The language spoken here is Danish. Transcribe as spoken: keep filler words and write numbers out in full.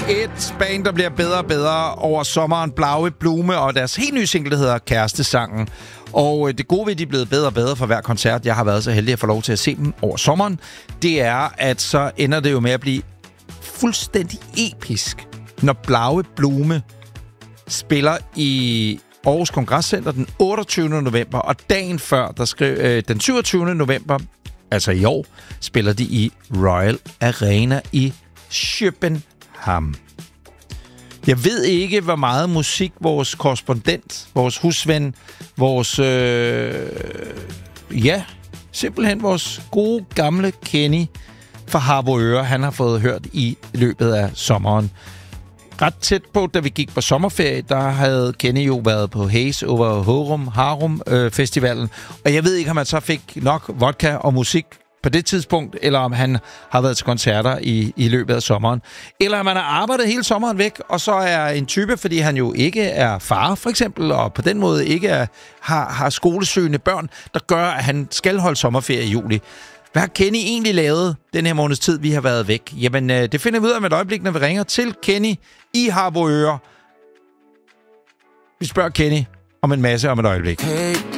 Et band, der bliver bedre og bedre over sommeren. Blaue Blume og deres helt nye single, der hedder Kærestesangen. Og det gode ved, at de er blevet bedre og bedre for hver koncert, jeg har været så heldig at få lov til at se dem over sommeren, det er, at så ender det jo med at blive fuldstændig episk, når Blaue Blume spiller i Aarhus Kongresscenter den otteogtyvende november, og dagen før, der skrev, øh, den syvogtyvende november, altså i år, spiller de i Royal Arena i København. Jeg ved ikke, hvor meget musik vores korrespondent, vores husven, vores, øh, ja, simpelthen vores gode gamle Kenny fra Harboøre, han har fået hørt i løbet af sommeren. Ret tæt på, da vi gik på sommerferie, der havde Kenny jo været på Haze over Harum, Harum øh, Festivalen. Og jeg ved ikke, om han så fik nok vodka og musik på det tidspunkt, eller om han har været til koncerter i, i løbet af sommeren. Eller om han har arbejdet hele sommeren væk, og så er en type, fordi han jo ikke er far, for eksempel, og på den måde ikke er, har, har skolesøgende børn, der gør, at han skal holde sommerferie i juli. Hvad har Kenny egentlig lavet den her måneds tid, vi har været væk? Jamen, øh, det finder vi ud af med et øjeblik, når vi ringer til Kenny i Harboøre. Vi spørger Kenny om en masse om et øjeblik. Hey.